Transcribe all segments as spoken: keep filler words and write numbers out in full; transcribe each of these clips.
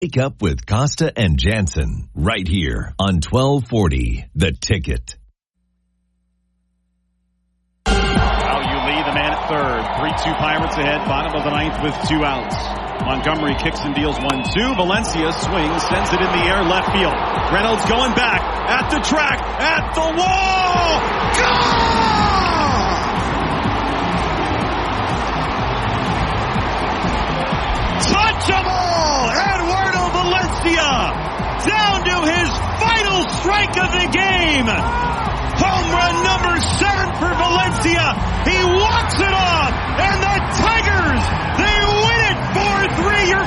Wake up with Costa and Jansen right here on twelve forty The Ticket. Lee, the man at third. three two Pirates ahead, bottom of the ninth with two outs. Montgomery kicks and deals one two. Valencia swings, sends it in the air, left field. Reynolds going back, at the track, at the wall! Gone! Touchable! Eduardo Valencia! Down to his final strike of the game! Home run number seven for Valencia. He walks it off, and the Tigers, they win it four three, your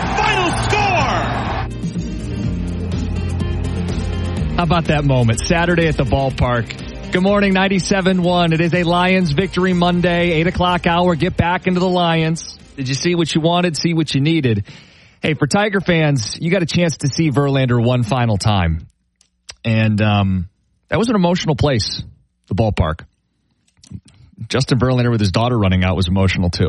final score. How about that moment? Saturday at the ballpark. Good morning, ninety-seven one. It is a Lions Victory Monday, eight o'clock hour. Get back into the Lions. Did you see what you wanted, see what you needed? Hey, for Tiger fans, you got a chance to see Verlander one final time. And, um... that was an emotional place, the ballpark. Justin Verlander with his daughter running out was emotional too.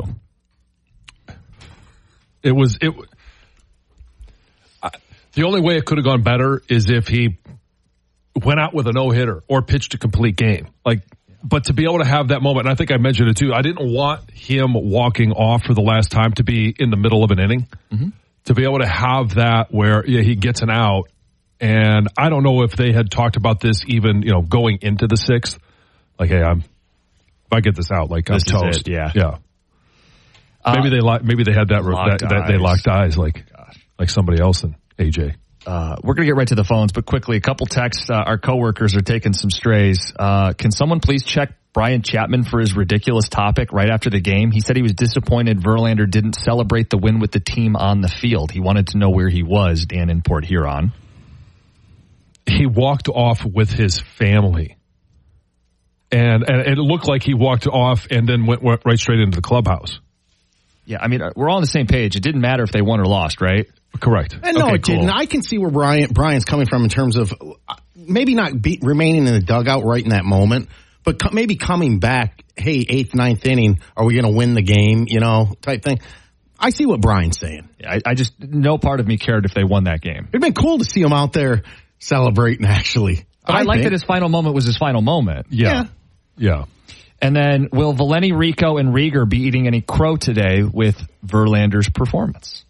It was it. I, the only way it could have gone better is if he went out with a no-hitter or pitched a complete game. Like, but to be able to have that moment, and I think I mentioned it too. I didn't want him walking off for the last time to be in the middle of an inning. Mm-hmm. To be able to have that where yeah, he gets an out. And I don't know if they had talked about this even, you know, going into the sixth. Like, hey, I'm if I get this out, like I'm this toast. It, yeah, yeah. Uh, maybe they li- maybe they had that, that, that they locked eyes, like Gosh. like somebody else in A J. Uh, we're gonna get right to the phones, but quickly, a couple texts. Uh, our coworkers are taking some strays. Uh, can someone please check Brian Chapman for his ridiculous topic right after the game? He said he was disappointed Verlander didn't celebrate the win with the team on the field. He wanted to know where he was. Dan in Port Huron. He walked off with his family. And, and it looked like he walked off and then went, went right straight into the clubhouse. Yeah, I mean, we're all on the same page. It didn't matter if they won or lost, right? Correct. And no, okay, it cool. didn't. I can see where Brian Brian's coming from in terms of maybe not be, remaining in the dugout right in that moment, but co- maybe coming back, hey, eighth, ninth inning, are we going to win the game, you know, type thing. I see what Brian's saying. Yeah, I, I just, no part of me cared if they won that game. It'd been cool to see him out there celebrating, actually. But I, I like think. that his final moment was his final moment. Yeah. Yeah. yeah. And then, will Valeni, Rico, and Rieger be eating any crow today with Verlander's performance?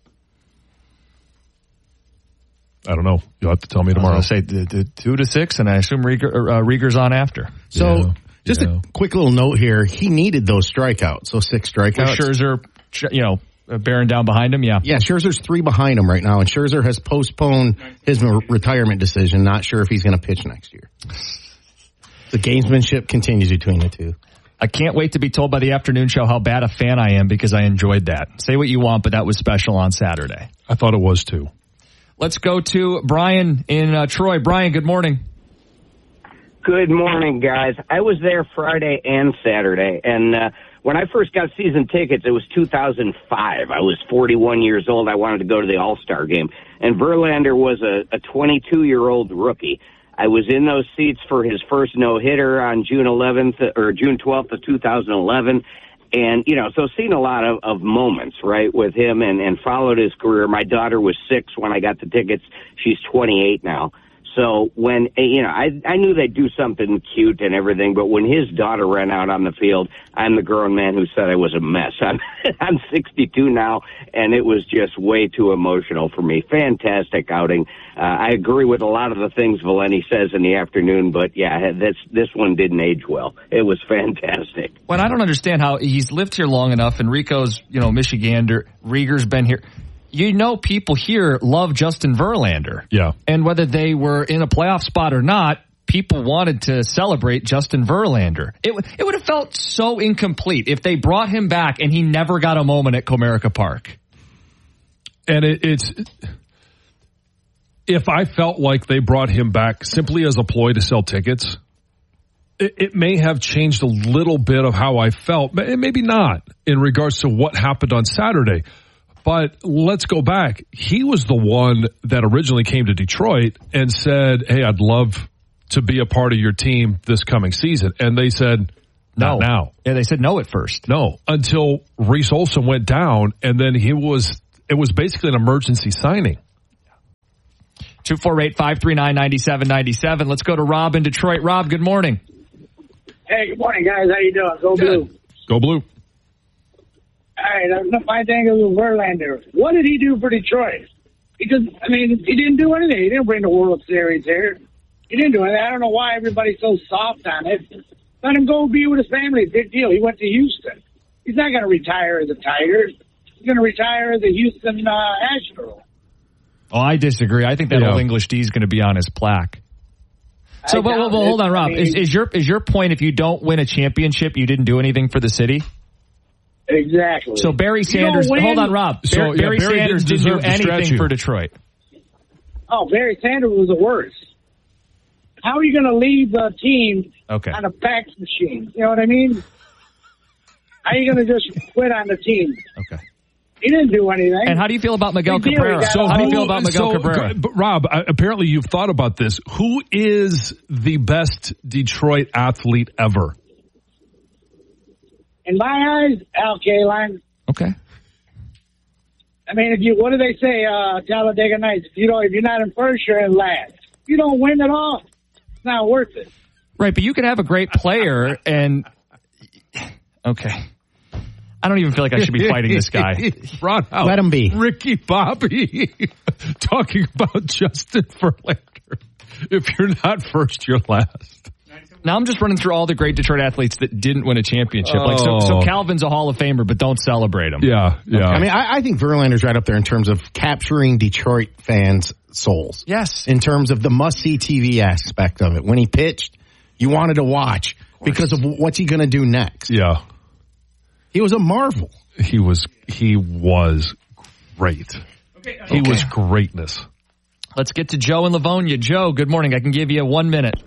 I don't know. You'll have to tell me tomorrow. I was going to say the, the two to six, and I assume Rieger, uh, Rieger's on after. So, yeah. just yeah. a quick little note here. He needed those strikeouts, those six strikeouts. With Scherzer, you know, bearing down behind him, yeah. Yeah, Scherzer's three behind him right now, and Scherzer has postponed his retirement decision. Not sure if he's going to pitch next year. The gamesmanship continues between the two. I can't wait to be told by the afternoon show how bad a fan I am because I enjoyed that. Say what you want, but that was special on Saturday. I thought it was too. Let's go to Brian in uh, Troy. Brian, good morning. Good morning, guys. I was there Friday and Saturday, and uh, when I first got season tickets, it was two thousand five. I was forty-one years old. I wanted to go to the All-Star game, and Verlander was a, a twenty-two-year-old rookie. I was in those seats for his first no-hitter on June eleventh or June twelfth of two thousand eleven. And, you know, so seen a lot of, of moments, right, with him and, and followed his career. My daughter was six when I got the tickets. She's twenty-eight now. So when, you know, I I knew they'd do something cute and everything, but when his daughter ran out on the field, I'm the grown man who said I was a mess. I'm, I'm sixty-two now, and it was just way too emotional for me. Fantastic outing. Uh, I agree with a lot of the things Valeni says in the afternoon, but yeah, this this one didn't age well. It was fantastic. Well, I don't understand how he's lived here long enough, and Rico's, you know, Michigander, Rieger's been here. You know, people here love Justin Verlander. Yeah. And whether they were in a playoff spot or not, people wanted to celebrate Justin Verlander. It, it would have felt so incomplete if they brought him back and he never got a moment at Comerica Park. And it, it's, if I felt like they brought him back simply as a ploy to sell tickets, it, it may have changed a little bit of how I felt, but maybe not in regards to what happened on Saturday. But let's go back. He was the one that originally came to Detroit and said, hey, I'd love to be a part of your team this coming season. And they said, not no. now. Yeah, they said no at first. No, until Reese Olson went down, and then he was, it was basically an emergency signing. two four eight, five three nine, nine seven nine seven. Let's go to Rob in Detroit. Rob, good morning. Hey, good morning, guys. How you doing? Go Blue. Go Blue. All right, my thing is with Verlander. What did he do for Detroit? He just, I mean, he didn't do anything. He didn't bring the World Series here. He didn't do anything. I don't know why everybody's so soft on it. Let him go be with his family. Big deal. He went to Houston. He's not going to retire as a Tiger. He's going to retire as a Houston uh, Astro. Oh, I disagree. I think that yeah. old English D is going to be on his plaque. So, but, well, well, hold on, Rob. I mean, is, is your is your point if you don't win a championship, you didn't do anything for the city? Exactly. So Barry Sanders, hold on, Rob. So, Barry, yeah, Barry Barry Sanders didn't, didn't do didn't anything for Detroit. Oh, Barry Sanders was the worst. How are you going to leave the team okay. on a fax machine? You know what I mean? How are you going to just quit on the team? Okay. He didn't do anything. And how do you feel about Miguel Big Cabrera? So how who, do you feel about Miguel so, Cabrera? But Rob, uh, apparently you've thought about this. Who is the best Detroit athlete ever? In my eyes, Al Kaline. Okay. I mean, if you, what do they say, uh, Talladega Nights? If you don't, if you're not in first, you're in last. If you don't win at all, it's not worth it. Right, but you can have a great player and okay. I don't even feel like I should be fighting this guy. Brought out Let him be. Ricky Bobby talking about Justin Verlander. If you're not first, you're last. Now I'm just running through all the great Detroit athletes that didn't win a championship. Oh. Like so, so Calvin's a Hall of Famer, but don't celebrate him. Yeah, yeah. Okay. I mean, I, I think Verlander's right up there in terms of capturing Detroit fans' souls. Yes. In terms of the must-see T V aspect of it. When he pitched, you wanted to watch of because of what's he going to do next. Yeah. He was a marvel. He was he was great. Okay, okay. He was greatness. Let's get to Joe in Livonia. Joe, good morning. I can give you one minute.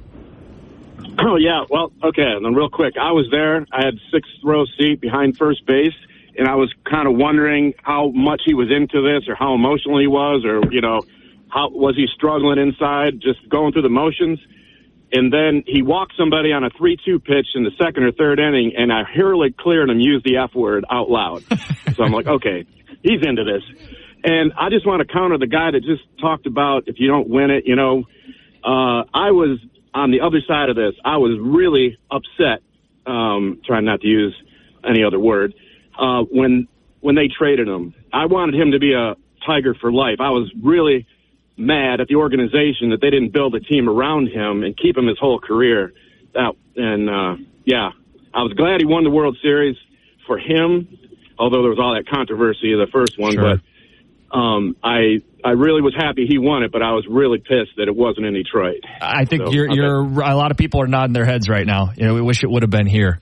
Oh, yeah. Well, okay. And then real quick, I was there. I had sixth row seat behind first base, and I was kind of wondering how much he was into this or how emotional he was or, you know, how was he struggling inside, just going through the motions. And then he walked somebody on a three two pitch in the second or third inning, and I hurriedly cleared him use the F word out loud. So I'm like, okay, he's into this. And I just want to counter the guy that just talked about if you don't win it, you know. Uh, I was on the other side of this. I was really upset, um, trying not to use any other word, uh, when when they traded him. I wanted him to be a Tiger for life. I was really mad at the organization that they didn't build a team around him and keep him his whole career. That, and, uh, yeah, I was glad he won the World Series for him, although there was all that controversy of the first one. Sure. But um, I I really was happy he won it, but I was really pissed that it wasn't in Detroit. I think so, you're, okay. you're a lot of people are nodding their heads right now. You know, we wish it would have been here.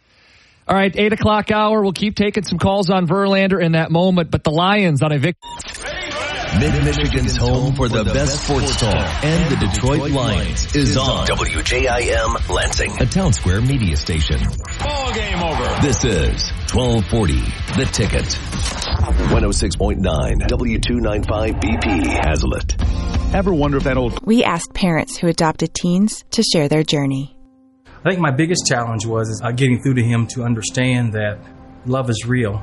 All right, eight o'clock hour. We'll keep taking some calls on Verlander in that moment, but the Lions on a victory. Mid-Michigan's home for the best sports talk and the Detroit Lions is on W J I M Lansing, a Town Square media station. Ball game over. This is twelve forty, The Ticket. one oh six point nine W two ninety-five B P, Hazlitt. Ever wonder if that old... We asked parents who adopted teens to share their journey. I think my biggest challenge was is, uh, getting through to him to understand that love is real.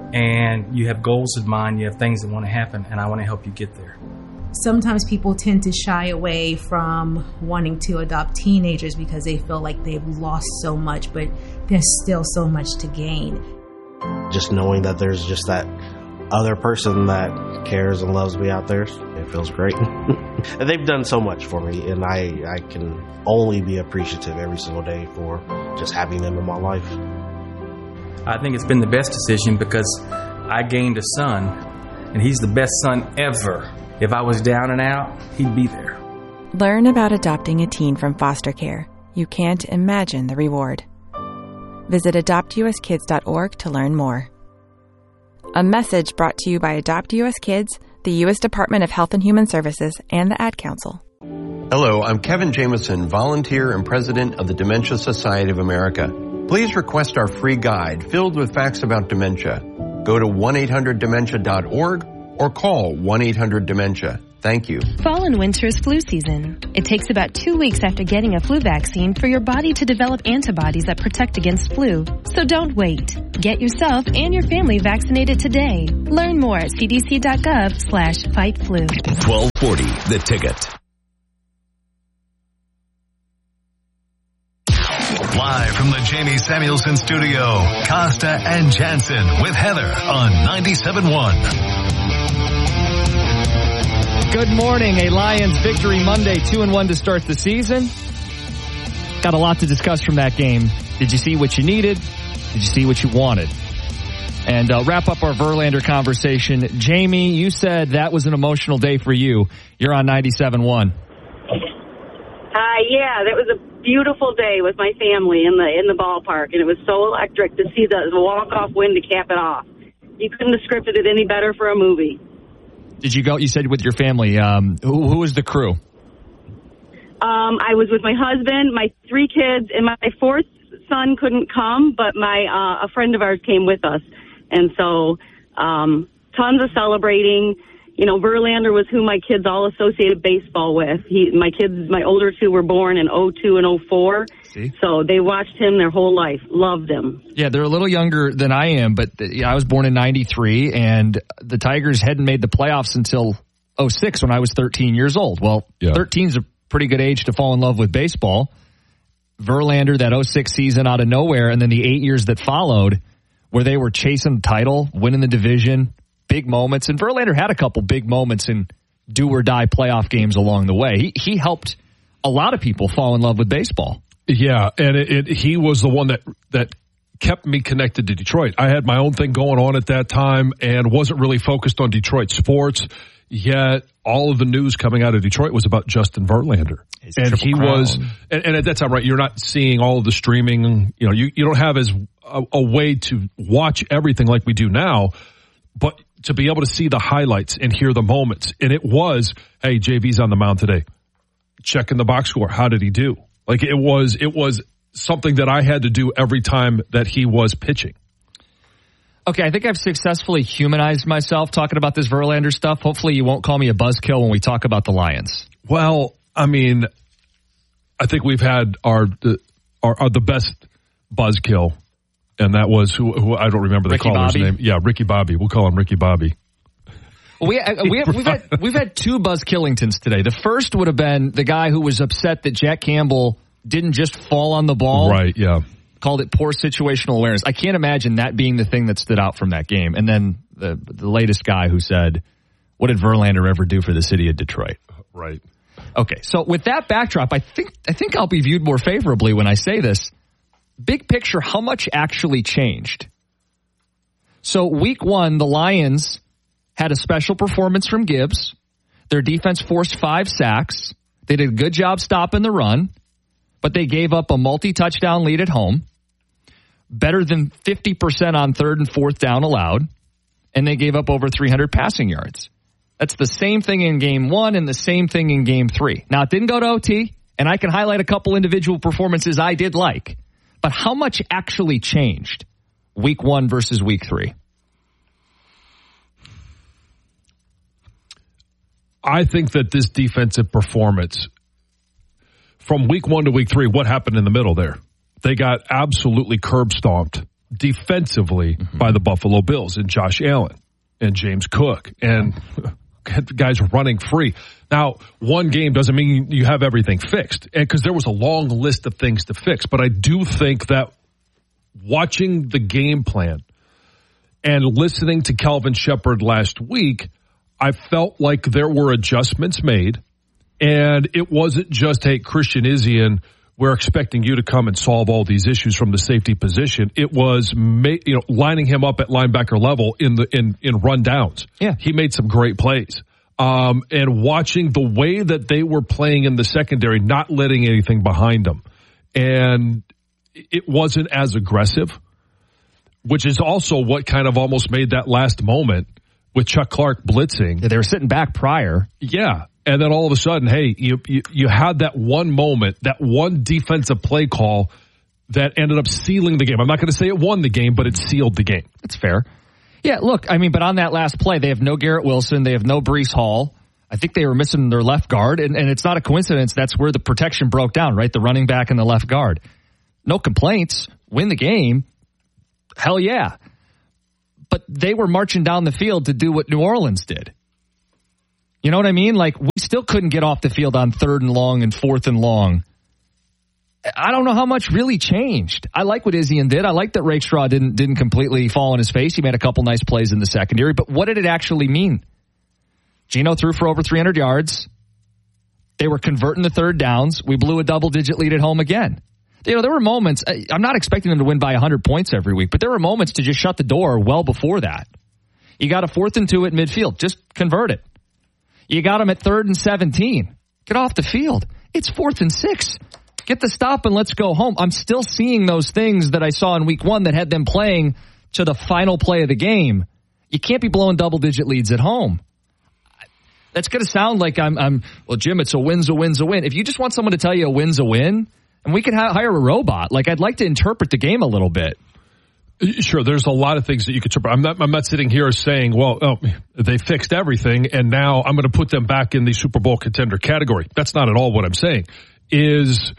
And you have goals in mind, you have things that want to happen, and I want to help you get there. Sometimes people tend to shy away from wanting to adopt teenagers because they feel like they've lost so much, but there's still so much to gain. Just knowing that there's just that other person that cares and loves me out there, it feels great. And they've done so much for me, and I, I can only be appreciative every single day for just having them in my life. I think it's been the best decision because I gained a son, and he's the best son ever. If I was down and out, he'd be there. Learn about adopting a teen from foster care. You can't imagine the reward. Visit adopt U S kids dot org to learn more. A message brought to you by Adopt U S Kids, the U S Department of Health and Human Services, and the Ad Council. Hello, I'm Kevin Jameson, volunteer and president of the Dementia Society of America. Please request our free guide filled with facts about dementia. Go to one eight hundred dementia dot org or call one eight hundred dementia. Thank you. Fall and winter is flu season. It takes about two weeks after getting a flu vaccine for your body to develop antibodies that protect against flu. So don't wait. Get yourself and your family vaccinated today. Learn more at cdc.gov slash fight flu. twelve forty, The Ticket. Live from the Jamie Samuelson studio, Costa and Jansen with Heather on ninety-seven point one. Good morning. A Lions victory Monday, two and one to start the season. Got a lot to discuss from that game. Did you see what you needed? Did you see what you wanted? And uh, wrap up our Verlander conversation. Jamie, you said that was an emotional day for you. You're on ninety-seven point one. Uh, yeah, that was a beautiful day with my family in the in the ballpark, and it was so electric to see the, the walk-off win to cap it off. You couldn't have scripted it any better for a movie. Did you go, you said with your family, um, who, who was the crew? Um, I was with my husband, my three kids, and my fourth son couldn't come, but my uh, a friend of ours came with us. And so um, tons of celebrating. You know, Verlander was who my kids all associated baseball with. He, my kids, my older two were born in oh two and oh four. See? So they watched him their whole life, loved him. Yeah, they're a little younger than I am, but I was born in ninety-three, and the Tigers hadn't made the playoffs until oh six when I was thirteen years old. Well, yeah. thirteen is a pretty good age to fall in love with baseball. Verlander, that oh six season out of nowhere, and then the eight years that followed where they were chasing the title, winning the division, big moments. And Verlander had a couple big moments in do-or-die playoff games along the way. He, he helped a lot of people fall in love with baseball. Yeah, and it, it, he was the one that, that kept me connected to Detroit. I had my own thing going on at that time and wasn't really focused on Detroit sports, yet all of the news coming out of Detroit was about Justin Verlander. His and he crown. was, and, and at that time, right, you're not seeing all of the streaming, you know, you, you don't have as a, a way to watch everything like we do now, but to be able to see the highlights and hear the moments. And it was, hey, J V's on the mound today. Checking the box score. How did he do? Like it was, it was something that I had to do every time that he was pitching. Okay, I think I've successfully humanized myself talking about this Verlander stuff. Hopefully you won't call me a buzzkill when we talk about the Lions. Well, I mean, I think we've had our, our, our the best buzzkill. And that was who, who I don't remember the Ricky caller's Bobby? name. Yeah, Ricky Bobby. We'll call him Ricky Bobby. Well, we we have, we've had we've had two Buzz Killingtons today. The first would have been the guy who was upset that Jack Campbell didn't just fall on the ball. Right. Yeah. Called it poor situational awareness. I can't imagine that being the thing that stood out from that game. And then the the latest guy who said, "What did Verlander ever do for the city of Detroit?" Right. Okay. So with that backdrop, I think I think I'll be viewed more favorably when I say this. Big picture, how much actually changed? So week one, the Lions had a special performance from Gibbs. Their defense forced five sacks. They did a good job stopping the run, but they gave up a multi-touchdown lead at home, better than fifty percent on third and fourth down allowed, and they gave up over three hundred passing yards. That's the same thing in game one and the same thing in game three. Now, it didn't go to O T, and I can highlight a couple individual performances I did like. But how much actually changed week one versus week three? I think that this defensive performance from week one to week three, what happened in the middle there? They got absolutely curb stomped defensively mm-hmm. by the Buffalo Bills and Josh Allen and James Cook and guys running free. Now, one game doesn't mean you have everything fixed, and because there was a long list of things to fix. But I do think that watching the game plan and listening to Kelvin Shepherd last week, I felt like there were adjustments made, and it wasn't just, hey, Christian Izien, we're expecting you to come and solve all these issues from the safety position. It was, ma- you know, lining him up at linebacker level in the in in run downs. Yeah, he made some great plays. Um, and watching the way that they were playing in the secondary, not letting anything behind them. And it wasn't as aggressive, which is also what kind of almost made that last moment with Chuck Clark blitzing. Yeah, they were sitting back prior. Yeah. And then all of a sudden, hey, you, you, you had that one moment, that one defensive play call that ended up sealing the game. I'm not going to say it won the game, but it sealed the game. That's fair. Yeah, look, I mean, but on that last play, they have no Garrett Wilson. They have no Breece Hall. I think they were missing their left guard, and, and it's not a coincidence. That's where the protection broke down, right? The running back and the left guard. No complaints. Win the game. Hell yeah. But they were marching down the field to do what New Orleans did. You know what I mean? Like, we still couldn't get off the field on third and long and fourth and long. I don't know how much really changed. I like what Izien did. I like that Rakestraw didn't didn't completely fall on his face. He made a couple nice plays in the secondary. But what did it actually mean? Geno threw for over three hundred yards. They were converting the third downs. We blew a double-digit lead at home again. You know, there were moments. I'm not expecting them to win by one hundred points every week, but there were moments to just shut the door well before that. You got a fourth and two at midfield. Just convert it. You got them at third and seventeen. Get off the field. It's fourth and six. Get the stop and let's go home. I'm still seeing those things that I saw in week one that had them playing to the final play of the game. You can't be blowing double-digit leads at home. That's going to sound like I'm, I'm, well, Jim, it's a win's a win's a win. If you just want someone to tell you a win's a win, and we could ha- hire a robot, like I'd like to interpret the game a little bit. Sure, there's a lot of things that you could. I'm not. I'm not sitting here saying, "Well, oh, they fixed everything, and now I'm going to put them back in the Super Bowl contender category." That's not at all what I'm saying. Is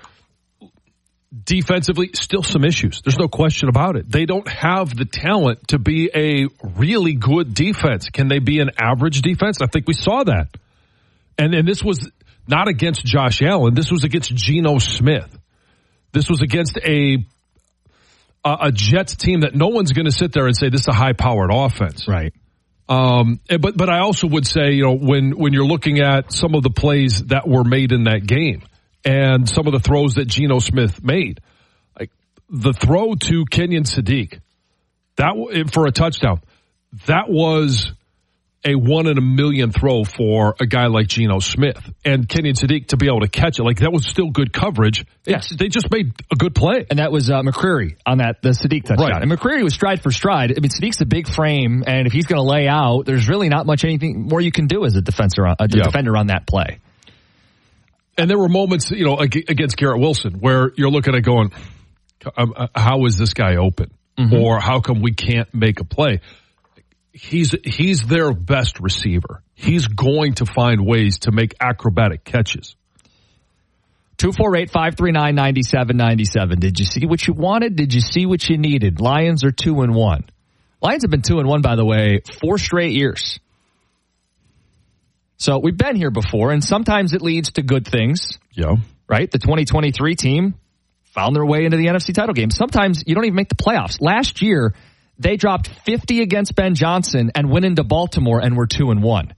defensively still some issues. There's no question about it. They don't have the talent to be a really good defense. Can they be an average defense? I think we saw that. And and this was not against Josh Allen. This was against Geno Smith. This was against a a, a Jets team that no one's going to sit there and say this is a high-powered offense. Right. Um, but but I also would say, you know, when when you're looking at some of the plays that were made in that game, and some of the throws that Geno Smith made, like the throw to Kenyon Sadiq, that for a touchdown, that was a one in a million throw for a guy like Geno Smith. And Kenyon Sadiq to be able to catch it, like that was still good coverage. Yes. They just made a good play. And that was uh, McCreary on that, the Sadiq touchdown. Right. And McCreary was stride for stride. I mean, Sadiq's a big frame, and if he's going to lay out, there's really not much anything more you can do as a defender, a yeah. defender on that play. And there were moments, you know, against Garrett Wilson where you're looking at going, how is this guy open? Mm-hmm. Or how come we can't make a play? He's he's their best receiver. He's going to find ways to make acrobatic catches. two four eight, five three nine, nine seven nine seven. Did you see what you wanted? Did you see what you needed? Lions are two and one. Lions have been two and one, by the way, four straight years. So we've been here before, and sometimes it leads to good things. Yeah. Right? The twenty twenty-three team found their way into the N F C title game. Sometimes you don't even make the playoffs. Last year, they dropped fifty against Ben Johnson and went into Baltimore and were two and one.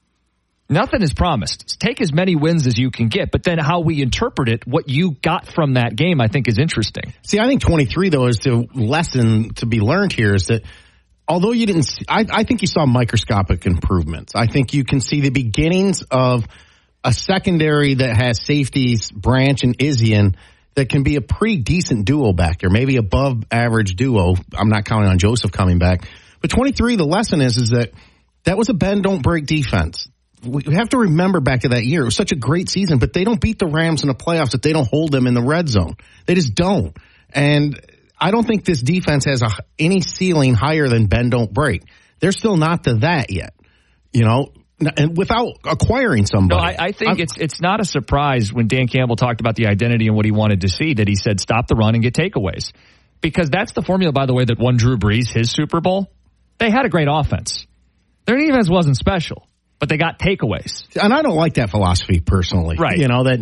Nothing is promised. Take as many wins as you can get, but then how we interpret it, what you got from that game, I think is interesting. See, I think twenty-three, though, is the lesson to be learned here is that although you didn't see, I, I think you saw microscopic improvements. I think you can see the beginnings of a secondary that has safeties, Branch and Izien, that can be a pretty decent duo back there, maybe above average duo. I'm not counting on Joseph coming back. But twenty-three, the lesson is, is that that was a bend, don't break defense. We have to remember back to that year. It was such a great season, but they don't beat the Rams in the playoffs if they don't hold them in the red zone. They just don't. And I don't think this defense has a, any ceiling higher than bend, don't break. They're still not to that yet, you know, and without acquiring somebody. No, I, I think I'm, it's it's not a surprise when Dan Campbell talked about the identity and what he wanted to see that he said stop the run and get takeaways. Because that's the formula, by the way, that won Drew Brees his Super Bowl. They had a great offense. Their defense wasn't special, but they got takeaways. And I don't like that philosophy personally. Right. You know, that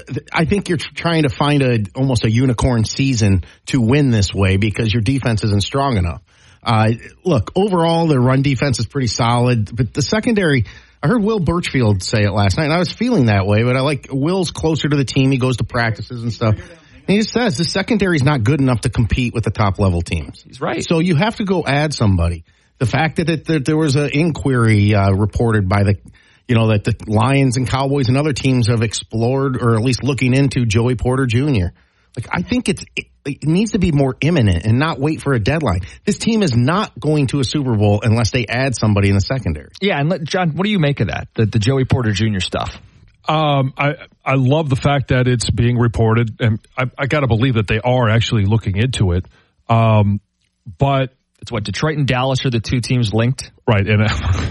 I think you're trying to find a almost a unicorn season to win this way because your defense isn't strong enough. Uh, look, overall, their run defense is pretty solid, but the secondary, I heard Will Birchfield say it last night, and I was feeling that way, but I like Will's closer to the team. He goes to practices and stuff. And he just says the secondary is not good enough to compete with the top-level teams. He's right. So you have to go add somebody. The fact that, it, that there was an inquiry uh, reported by the, you know, that the Lions and Cowboys and other teams have explored or at least looking into Joey Porter Junior Like, I think it's, it, it needs to be more imminent and not wait for a deadline. This team is not going to a Super Bowl unless they add somebody in the secondary. Yeah, and let, John, what do you make of that, the, the Joey Porter Junior stuff? Um, I I love the fact that it's being reported, and I, I got to believe that they are actually looking into it. Um, but It's what, Detroit and Dallas are the two teams linked? Right, and uh,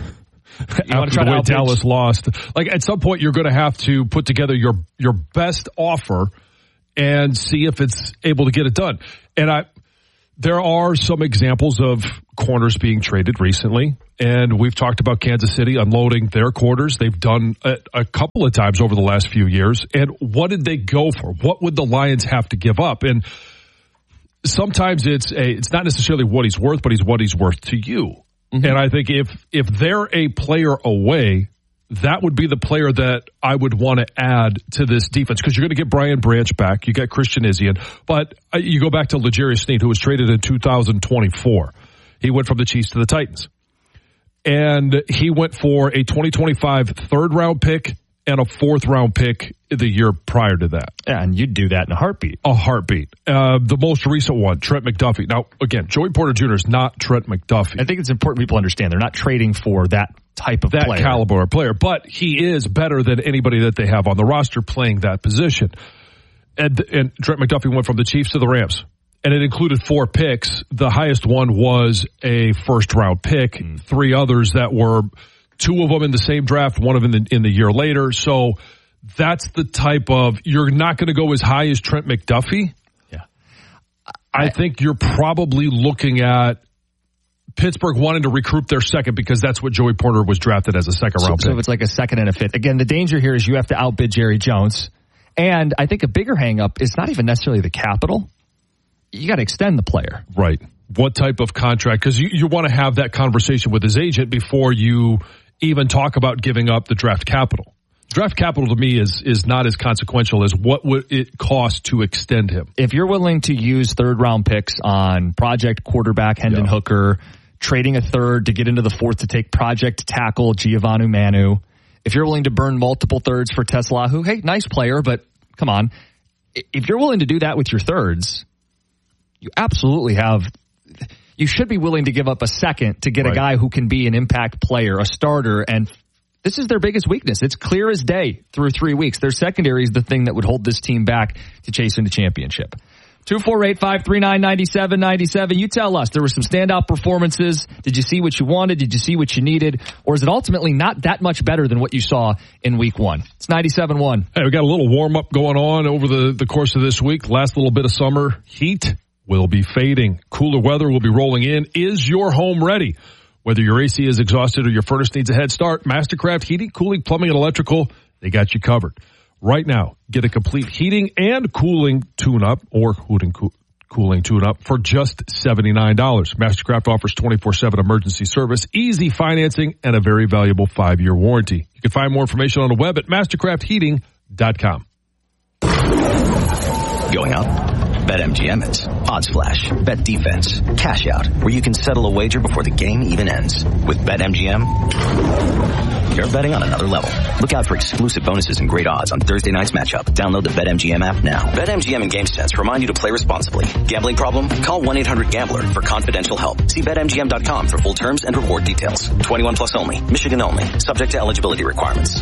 after the way Dallas lost, like at some point you're going to have to put together your your best offer and see if it's able to get it done. And I, there are some examples of corners being traded recently, and we've talked about Kansas City unloading their quarters. They've done it a couple of times over the last few years. And what did they go for? What would the Lions have to give up? And sometimes it's a, it's not necessarily what he's worth, but he's what he's worth to you. Mm-hmm. And I think if, if they're a player away, that would be the player that I would want to add to this defense, because you're going to get Brian Branch back. You got Christian Izien, but you go back to L'Jarius Sneed, who was traded in two thousand twenty-four. He went from the Chiefs to the Titans, and he went for a twenty twenty-five third round pick and a fourth round pick the year prior to that. Yeah, and you'd do that in a heartbeat. A heartbeat. Uh, the most recent one, Trent McDuffie. Now, again, Joey Porter Junior is not Trent McDuffie. I think it's important people understand they're not trading for that type of that player. caliber of player, but he is better than anybody that they have on the roster playing that position. And, and Trent McDuffie went from the Chiefs to the Rams, and it included four picks. The highest one was a first round pick, mm. three others that were two of them in the same draft, one of them in the, in the year later. So that's the type of, you're not going to go as high as Trent McDuffie. Yeah. I, I think you're probably looking at Pittsburgh wanting to recruit their second, because that's what Joey Porter was drafted as a second so, round pick. So if it's like a second and a fifth. Again, the danger here is you have to outbid Jerry Jones. And I think a bigger hang up is not even necessarily the capital. You got to extend the player. Right. What type of contract? Because you, you want to have that conversation with his agent before you even talk about giving up the draft capital. Draft capital to me is is not as consequential as what would it cost to extend him. If you're willing to use third round picks on project quarterback Hendon yeah. Hooker, trading a third to get into the fourth to take project tackle Giovanni Manu, if you're willing to burn multiple thirds for Tesla, who, hey, nice player, but come on. If you're willing to do that with your thirds, you absolutely have, you should be willing to give up a second to get right. a guy who can be an impact player, a starter, and this is their biggest weakness. It's clear as day through three weeks. Their secondary is the thing that would hold this team back to chasing the championship. two four eight, five three nine, nine seven nine seven. You tell us, there were some standout performances. Did you see what you wanted? Did you see what you needed? Or is it ultimately not that much better than what you saw in week one? It's ninety-seven one. Hey, we got a little warm-up going on over the, the course of this week. Last little bit of summer heat will be fading. Cooler weather will be rolling in. Is your home ready? Whether your A C is exhausted or your furnace needs a head start, Mastercraft Heating, Cooling, Plumbing, and Electrical, they got you covered. Right now, get a complete heating and cooling tune-up or heating cooling tune-up for just seventy-nine dollars. Mastercraft offers twenty-four seven emergency service, easy financing, and a very valuable five-year warranty. You can find more information on the web at mastercraft heating dot com. Going up? BetMGM is Odds Flash, Bet Defense, Cash Out, where you can settle a wager before the game even ends. With BetMGM, you're betting on another level. Look out for exclusive bonuses and great odds on Thursday night's matchup. Download the BetMGM app now. BetMGM and GameSense remind you to play responsibly. Gambling problem? Call one eight hundred gambler for confidential help. See Bet M G M dot com for full terms and reward details. twenty-one plus only. Michigan only. Subject to eligibility requirements.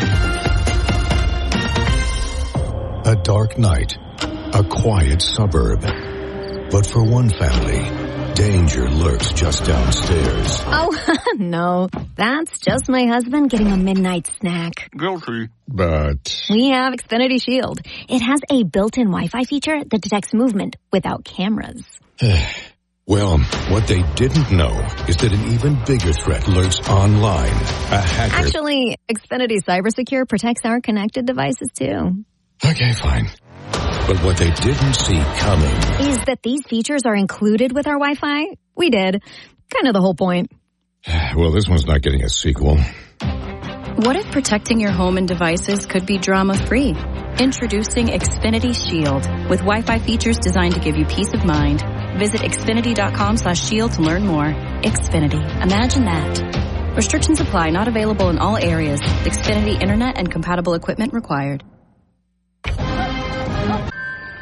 A dark night. A quiet suburb. But for one family, danger lurks just downstairs. Oh, no. That's just my husband getting a midnight snack. Guilty. But we have Xfinity Shield. It has a built-in Wi-Fi feature that detects movement without cameras. Well, what they didn't know is that an even bigger threat lurks online. A hacker. Actually, Xfinity CyberSecure protects our connected devices, too. Okay, fine. But what they didn't see coming is that these features are included with our Wi-Fi. We did. Kind of the whole point. Well, this one's not getting a sequel. What if protecting your home and devices could be drama-free? Introducing Xfinity Shield with Wi-Fi features designed to give you peace of mind. Visit Xfinity.com slash shield to learn more. Xfinity. Imagine that. Restrictions apply. Not available in all areas. Xfinity Internet and compatible equipment required.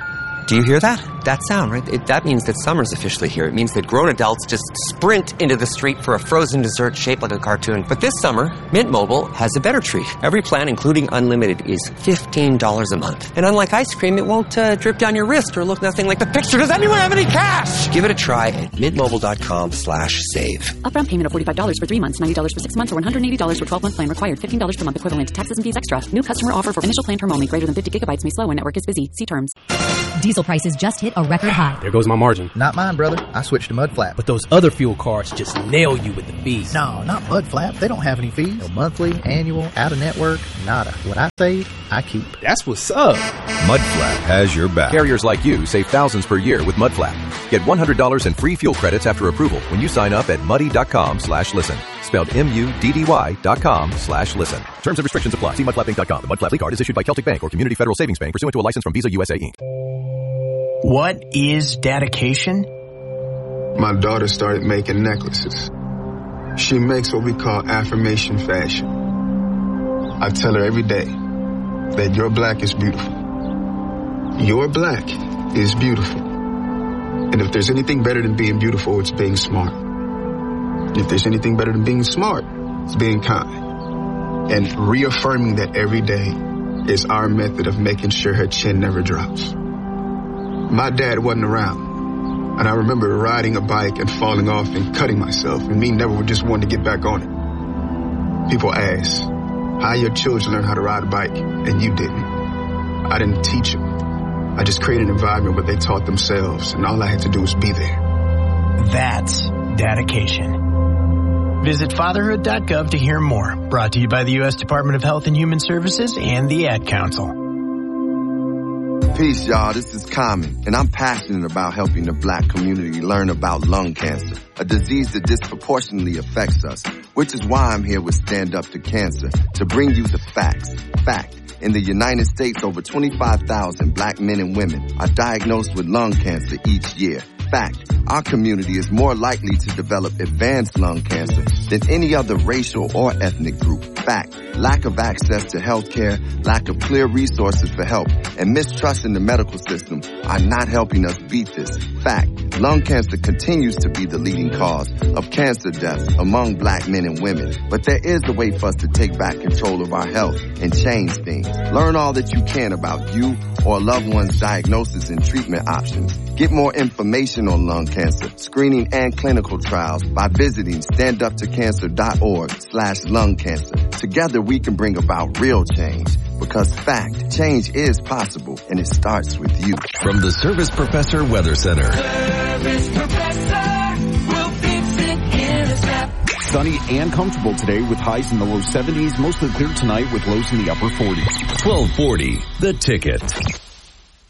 Do you hear that? That sound, right? It, that means that summer's officially here. It means that grown adults just sprint into the street for a frozen dessert shaped like a cartoon. But this summer, Mint Mobile has a better treat. Every plan, including unlimited, is fifteen dollars a month. And unlike ice cream, it won't uh, drip down your wrist or look nothing like the picture. Does anyone have any cash? Give it a try at mintmobile.com slash save. Upfront payment of forty-five dollars for three months, ninety dollars for six months, or one hundred eighty dollars for twelve-month plan required. fifteen dollars per month equivalent to taxes and fees extra. New customer offer for initial plan term only. Greater than fifty gigabytes may slow when network is busy. See terms. Diesel prices just hit a record high. There goes my margin. Not mine, brother. I switched to Mudflap. But those other fuel cards just nail you with the fees. No, not Mudflap. They don't have any fees. No monthly, annual, out-of-network, nada. What I save, I keep. That's what's up. Mudflap has your back. Carriers like you save thousands per year with Mudflap. Get one hundred dollars in free fuel credits after approval when you sign up at muddy.com slash listen. Spelled M-U-D-D-Y dot com slash listen. Terms and restrictions apply. See mudflap inc dot com. The Mudflap card is issued by Celtic Bank or Community Federal Savings Bank pursuant to a license from Visa U S A Incorporated. What is dedication? My daughter started making necklaces. She makes what we call affirmation fashion. I tell her every day that your black is beautiful. Your black is beautiful. And if there's anything better than being beautiful, it's being smart. If there's anything better than being smart, it's being kind. And reaffirming that every day is our method of making sure her chin never drops. My dad wasn't around, and I remember riding a bike and falling off and cutting myself, and me never just wanting to get back on it. People ask, how your children learn how to ride a bike, and you didn't. I didn't teach them. I just created an environment where they taught themselves, and all I had to do was be there. That's dedication. Visit fatherhood dot gov to hear more. Brought to you by the U S Department of Health and Human Services and the Ad Council. Peace, y'all. This is Common, and I'm passionate about helping the black community learn about lung cancer, a disease that disproportionately affects us, which is why I'm here with Stand Up to Cancer, to bring you the facts. Fact. In the United States, over twenty-five thousand black men and women are diagnosed with lung cancer each year. Fact, our community is more likely to develop advanced lung cancer than any other racial or ethnic group. Fact, lack of access to health care, lack of clear resources for help, and mistrust in the medical system are not helping us beat this. Fact, lung cancer continues to be the leading cause of cancer deaths among black men and women. But there is a way for us to take back control of our health and change things. Learn all that you can about you or a loved one's diagnosis and treatment options. Get more information on lung cancer, screening, and clinical trials by visiting standuptocancer.org slash lung cancer. Together we can bring about real change, because fact, change is possible, and it starts with you. From the Service Professor Weather Center. Service Professor will fix it in a snap. Sunny and comfortable today with highs in the low seventies, mostly clear tonight with lows in the upper forties. twelve forty, The Ticket.